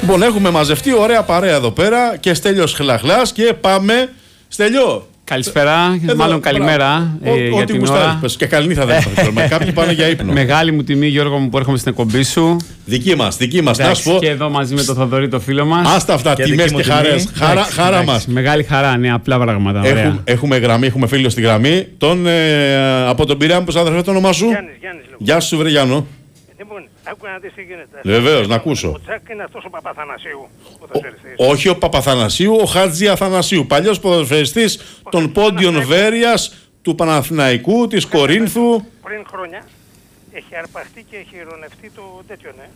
Λοιπόν, έχουμε μαζευτεί ωραία παρέα εδώ πέρα και Στέλιος Χλαχλάς και πάμε. Στέλιο! Καλησπέρα, μάλλον καλημέρα για την ώρα. Και καληνύχτα δεν θα θέλουμε. Κάποιοι πάνε για ύπνο. Μεγάλη μου τιμή, Γιώργο μου, που έρχομαι στην εκπομπή σου. Δική μας. Να σου πω. Και εδώ μαζί με τον Θοδωρή, το φίλο μας. Άστα αυτά, τιμές και χαρές. Χαρά μας. Μεγάλη χαρά, ναι, απλά πράγματα. Έχουμε γραμμή, έχουμε φίλο στη γραμμή. Από τον Πειραιά, πώς αδερφέ το όνομά σου? Γεια σου, βρε Γιάννο. Λοιπόν, άκουγα να δεις τι γίνεται. Βεβαίως, να ακούσω. Ο Τζακ είναι αυτός ο Παπαθανασίου. Όχι ο Παπαθανασίου, ο Χατζη Αθανασίου. Παλιός ποδοσφαιριστής των Πόντιων Βέρειας, του Παναθηναϊκού, της Κορίνθου. Πριν χρόνια έχει αρπαχτεί και έχει ειρωνευτεί το τέτοιο, ναι.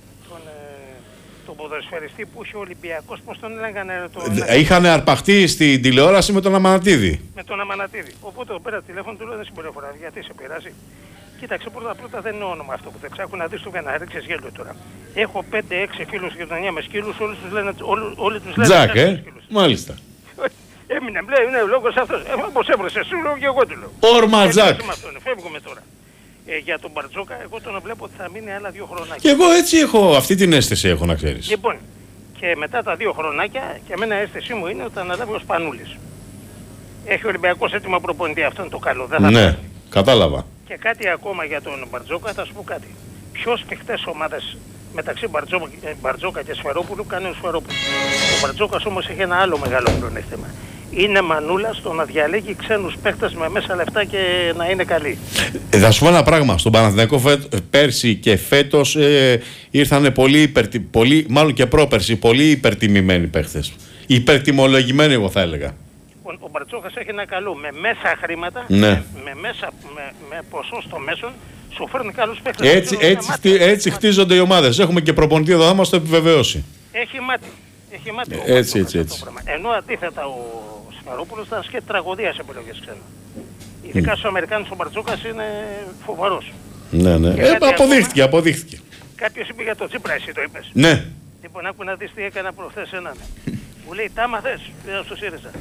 Τον ποδοσφαιριστή που είχε ο Ολυμπιακός, πώς τον έλεγανε. Είχαν αρπαχτεί στην τηλεόραση με τον Αμανατίδη. Με τον Αμανατίδη. Οπότε εδώ πέρα τηλέφωνο του λέω δεν συμπεριφορά, γιατί σε πειράζει. Κοίταξε, πρώτα δεν είναι όνομα αυτό που δεν ξέχουν να δεις το για να ρίξεις γέλιο τώρα. Έχω 5-6 φίλους γειτονιά με σκύλους, όλοι τους λένε Τζακ, μάλιστα. Έμεινε, είναι ο λόγος αυτός. Όπως έβρεσαι, σου λέω και εγώ του λέω. Όρμα Τζακ. Φεύγουμε τώρα. Για τον Μπαρτζόκα, εγώ τον βλέπω ότι θα μείνει άλλα 2 χρονάκια. Και εγώ έτσι έχω, αυτή την αίσθηση έχω να ξέρεις. Λοιπόν, και μετά τα 2 χρονάκια, και εμένα η αίσθησή μου είναι ότι θα αναλάβει ο Σπανούλης. Έχει ο Ολυμπιακός έτοιμο προπονητή, αυτό είναι το καλό. Ναι, κατάλαβα. Και κάτι ακόμα για τον Μπαρτζόκα, θα σου πω κάτι. Πιο σφιχτές ομάδες μεταξύ Μπαρτζόκα και Σφερόπουλου κάνει ο Σφερόπουλου. Ο Μπαρτζόκας όμως έχει ένα άλλο μεγάλο πλεονέκτημα. Είναι μανούλα στο να διαλέγει ξένους παίκτες με μέσα λεφτά και να είναι καλοί. Θα σου πω ένα πράγμα. Στον Παναθηναϊκό πέρσι και φέτος ήρθαν πολύ, μάλλον και πρόπερσι, πολύ υπερτιμημένοι παίκτες. Υπερτιμολογημένοι, εγώ θα έλεγα. Ο Μπαρτζόκας έχει ένα καλό με μέσα χρήματα, ναι. με ποσό στο μέσον, σου φέρνει καλούς παίκτες. Έτσι χτίζονται οι ομάδες. Έχουμε και προπονητή εδώ, θα μας το επιβεβαιώσει. Έχει μάτι. Έτσι. Ενώ αντίθετα ο Σφαρόπουλος ήταν σκέτη τραγωδία σε επιλογές ξένων. Ειδικά στους Αμερικάνους ο Μπαρτζόκας είναι φοβερός. Ναι. Αποδείχθηκε. Κάποιος είπε για το Τσίπρα, εσύ το είπες. Ναι. Λοιπόν, άκου να δεις τι έκανα προχθές έναν. Μου λέει, τα μαθες, πήγα στο ΣΥΡΙΖΑ.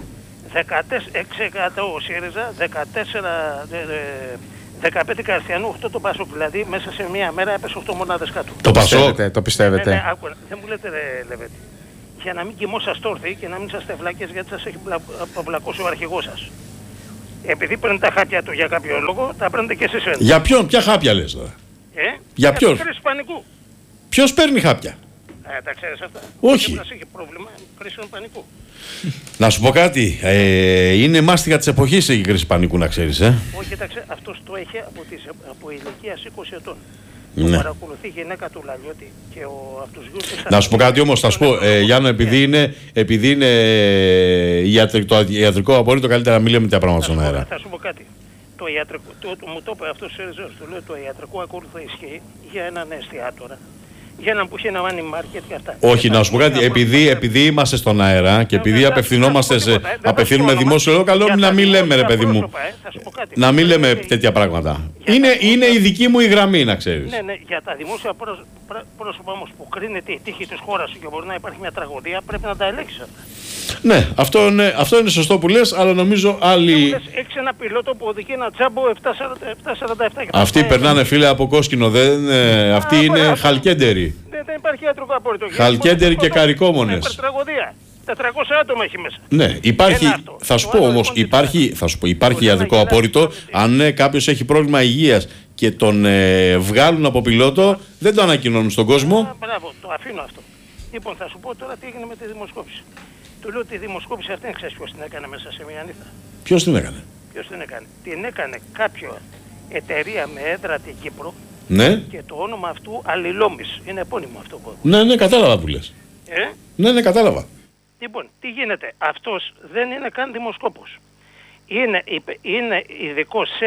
6% ο ΣΥΡΙΖΑ, 15 Καρθιανού, 8 το Πασόκ. Δηλαδή μέσα σε μία μέρα έπεσε 8 μονάδες κάτω. Το Πασόκ. Το πιστεύετε. Ναι, δεν μου λέτε ρε Λεβέτη. Για να μην κοιμόσαστε όρθιοι και να μην είσαστε βλάκες, γιατί σας έχει αποβλακώσει ο αρχηγός σας. Επειδή παίρνει τα χάπια του για κάποιο λόγο, τα παίρνετε και εσείς. Για ποιον, ποια χάπια λες τώρα? Για ποιον? Κρίση πανικού. Ποιος παίρνει χάπια? Τα ξέρεις αυτά? Όχι. Έχει πρόβλημα, κρίση πανικού. Να σου πω κάτι, είναι μάστιγα της εποχής η κρίση πανικού, να ξέρεις. Όχι, κοίταξε, αυτός το έχει από ηλικίας 20 ετών. Ναι. Παρακολουθεί η γυναίκα του Λαλιώτη και από τους γιους της. Να σου πω κάτι όμως, θα σου πω, Γιάννο, επειδή είναι το ιατρικό απόρριτο, καλύτερα να μην λέμε τα πράγματα στον αέρα. Θα σου πω κάτι. Το ιατρικό, μου το είπε αυτός ο Σεριζός, του λέω το ιατρικό ακόλουθο ισχύει για έναν εστιατόρα. Για έναν που είχε ένα money market και αυτά. Όχι, να σου πω κάτι, επειδή είμαστε στον αέρα και επειδή απευθύνουμε δημόσιο λόγο, καλό είναι να μην λέμε, ρε παιδί μου, να μην λέμε τέτοια πράγματα. Είναι η δική μου η γραμμή, να ξέρεις. Ναι, για τα δημόσια πρόσωπα όμως που κρίνεται η τύχη της χώρας και μπορεί να υπάρχει μια τραγωδία, πρέπει να τα ελέγξεις αυτά. Ναι, αυτό είναι σωστό που λες, αλλά νομίζω άλλοι... Έχεις ένα πιλότο που οδηγεί ένα τζάμπο 747. Αυτοί περνάνε, φίλε, από κόσκινο, αυτοί είναι χαλκέντεροι. Δεν υπάρχει ιατρικό απόρριτο. Χαλκέντεροι και καρικόμονες. Τραγωδία. 400 άτομα έχει μέσα. Ναι, υπάρχει, θα σου πω όμως, υπάρχει ιατρικό απόρριτο. Αν κάποιος έχει πρόβλημα υγείας και τον βγάλουν από πιλότο, δεν το ανακοινώνουν στον κόσμο. Μπράβο, το αφήνω αυτό. Λοιπόν, θα σου πω τώρα τι έγινε με τη δημοσκόπηση. Του λέω ότι η δημοσκόπηση αυτή δεν ξέρεις ποιος την έκανε μέσα σε μια νύχτα. Ποιος την έκανε? Την έκανε κάποια εταιρεία με έδρα την Κύπρο. Ναι. Και το όνομα αυτού Αλληλόμης. Είναι επώνυμο αυτό που έχω. Ναι, κατάλαβα που λες. Ναι, κατάλαβα. Λοιπόν, τι γίνεται. Αυτός δεν είναι καν δημοσκόπος. Είναι ειδικό σε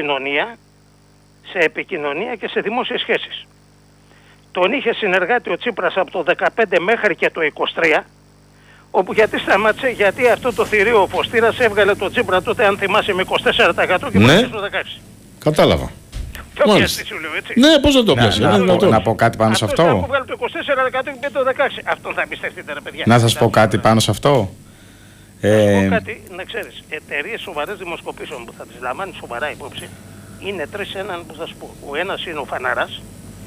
επικοινωνία και σε δημόσιες σχέσεις. Τον είχε συνεργάτη ο Τσίπρας από το 15 μέχρι και το 23, όπου γιατί σταμάτησε, γιατί αυτό το θηρίο ο Φωστήρας έβγαλε το Τσίπρα τότε, αν θυμάσαι, με 24% και ναι. Στο 16. Κατάλαβα. Το πιάσει, σου λέω, έτσι. Ναι, πώς δεν το πιάσει. Να πω κάτι πάνω σε αυτό. Αυτό βγάλει το 24% και πει το 16%. Αυτόν θα εμπιστευτείτε, ρε παιδιά. Να σας πω κάτι πάνω σε αυτό. Να σας πω κάτι, να ξέρεις. Εταιρείες σοβαρές δημοσκοπήσεων που θα τις λαμβάνει σοβαρά υπόψη είναι τρεις έναν που θα σου πω. Ο ένας είναι ο Φαναράς,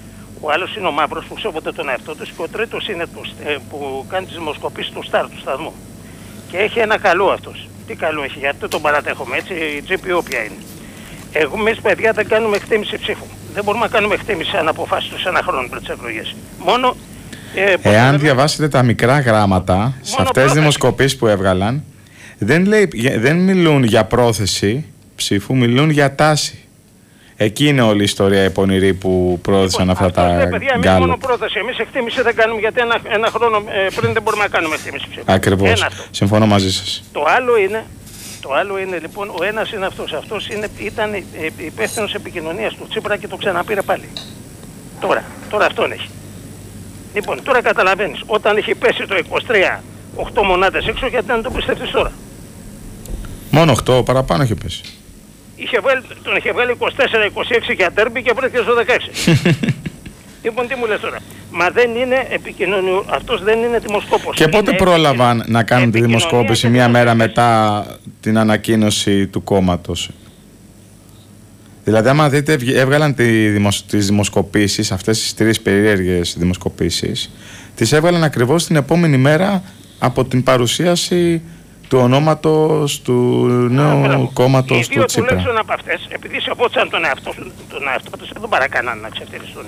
Ο άλλος είναι ο μαύρος που σέβονται τον εαυτό τους και ο τρίτος είναι που κάνει τις δημοσκοπήσεις του Σταρ, του σταθμού. Και έχει ένα καλό αυτός. Τι καλό έχει, γιατί τον παρατέχομαι, έτσι, η GPO ποια είναι. Εμείς παιδιά δεν κάνουμε εκτίμηση ψήφου. Δεν μπορούμε να κάνουμε εκτίμηση αν αποφάσεις ένα χρόνο πριν τις εκλογές. Μόνο... Εάν διαβάσετε τα μικρά γράμματα σε αυτές τις δημοσκοπήσεις που έβγαλαν, δεν μιλούν για πρόθεση ψήφου, μιλούν για τάση. Εκεί είναι όλη η ιστορία, οι πονηροί που πρόθεσαν αυτά τα γκάλωπ. Μόνο πρόθεση. Εμείς εκτίμηση δεν κάνουμε, γιατί ένα χρόνο πριν δεν μπορούμε να κάνουμε εκτίμηση ψήφου. Ακριβώς. Συμφωνώ μαζί σας. Το άλλο είναι λοιπόν, ο ένας είναι αυτός. Αυτός ήταν υπεύθυνος επικοινωνίας του Τσίπρα και το ξαναπήρε πάλι. Τώρα αυτόν έχει. Λοιπόν, τώρα καταλαβαίνεις, όταν έχει πέσει το 23, 8 μονάδες έξω, γιατί δεν το πιστεύεις τώρα. Μόνο 8, παραπάνω έχει πέσει. Τον είχε βγάλει 24-26 για τέρμπι και βρέθηκε στο 16. Λοιπόν, τι μου λες τώρα. Μα δεν είναι επικοινωνιο... αυτός δεν είναι δημοσκόπος. Και πότε πρόλαβαν να κάνουν τη δημοσκόπηση μία μέρα μετά την ανακοίνωση του κόμματος? Δηλαδή, άμα δείτε, έβγαλαν τις δημοσκοπήσεις, αυτές τις 3 περίεργες δημοσκοπήσεις, τις έβγαλαν ακριβώς την επόμενη μέρα από την παρουσίαση του ονόματος του νέου κόμματος του Τσίπρα. Τουλάχιστον από αυτές, επειδή σεβόντουσαν τον εαυτό τους, δεν παρακάναν να ξεφτυλιστούν.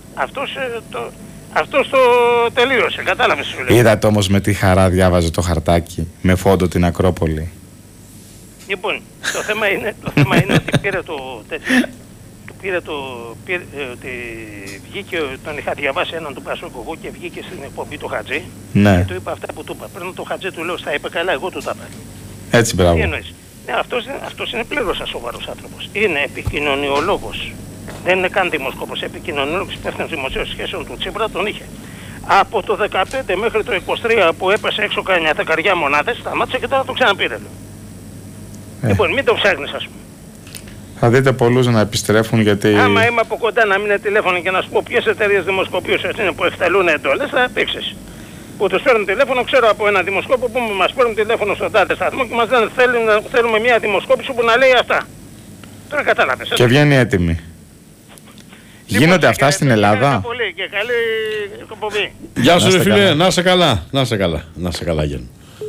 Αυτός το τελείωσε, κατάλαβες σου λέει. Είδατε όμως με τι χαρά διάβαζε το χαρτάκι, με φόντο την Ακρόπολη. Λοιπόν, το θέμα είναι ότι ότι βγήκε, τον είχα διαβάσει έναν του Πασόκου εγώ και βγήκε στην εκπομπή του Χατζή. Ναι. Και του είπα αυτά που του είπα. Πριν το Χατζή του λέω, στα είπε καλά, εγώ του τα είπα. Έτσι, μπράβο. Τι εννοείς? Ναι, αυτός είναι πλήρως ασοβαρός άνθρωπος. Είναι επικοινωνιολόγος. Δεν είναι καν δημοσκόπος. Επικοινωνιολόγος, υπεύθυνος δημοσίων σχέσεων του Τσίπρα, τον είχε. Από το 15 μέχρι το 23 που έπεσε έξω κανένα δεκαριά μονάδες, σταμάτησε και τώρα το ξαναπήρε. Λοιπόν, μην το ψάχνεις, ας πούμε. Θα δείτε πολλούς να επιστρέφουν, γιατί... Άμα είμαι από κοντά να μην είναι τηλέφωνο και να σου πω ποιες εταιρείες δημοσκοπήσεις είναι που εκτελούν εντολές, θα πήξεις. Που τους παίρνουν τηλέφωνο, ξέρω από ένα δημοσκόπο που μας παίρνουν τηλέφωνο στον τάδε σταθμό και μας λένε θέλουμε μια δημοσκόπηση που να λέει αυτά. Τώρα κατάλαβες. Και βγαίνει έτοιμη. Λοιπόν, γίνονται αυτά στην Ελλάδα? Πολύ και καλή εκπομπή. Γεια σου, ρε φίλε, να σε καλά. Να σε καλά, να σε καλά, Γιάννη.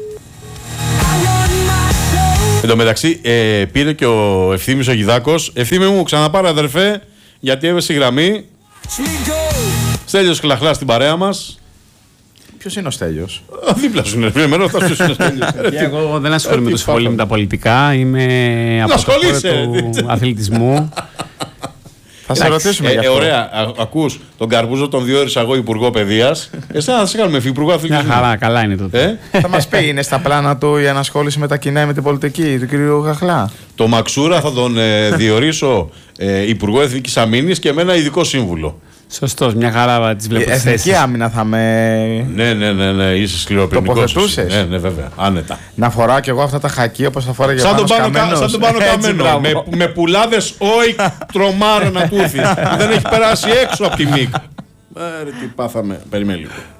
Εν τω μεταξύ, πήρε και ο Ευθύμης ο Γιδάκος. Ευθύμη μου, ξαναπάρε αδερφέ, γιατί έβεσαι η γραμμή. Στέλιος Κλαχλάς στην παρέα μας. Ποιος είναι ο Στέλιος? Δίπλα σου είναι, φίλε, μερό, ποιος είναι ο Στέλιος. Εγώ δεν ασχολούμαι τόσο πολύ με τα πολιτικά. Είμαι από το χώρο του αθλητισμού. Θα σε ρωτήσουμε για αυτό. Ωραία, ακούς τον Καρπούζο τον διόρισα εγώ υπουργό παιδείας. Εσένα θα σε κάνουμε υπουργό αθλητισμού. Μια χαρά, καλά είναι τότε. Θα μας πει, είναι στα πλάνα του η ανασχόληση με τα κοινά με την πολιτική του κ. Χαχλά? Το Μαξούρα θα τον διορίσω υπουργό Εθνικής Αμήνης και με ένα ειδικό σύμβουλο. Σωστός, μια χαρά τις βλέπω τις θέσεις. Εθνική άμυνα θα με... Ναι, είσαι σκληροπυρηνικός. Τοποθετούσες? Ναι, βέβαια, άνετα. Να φοράω κι εγώ αυτά τα χακί όπως θα φοράγε Σαν τον Πάνο Καμένο. Με πουλάδες όι τρομάρα να τούθει. Δεν έχει περάσει έξω από τη ΜΙΚ. Τι πάθαμε, περιμένει λίγο.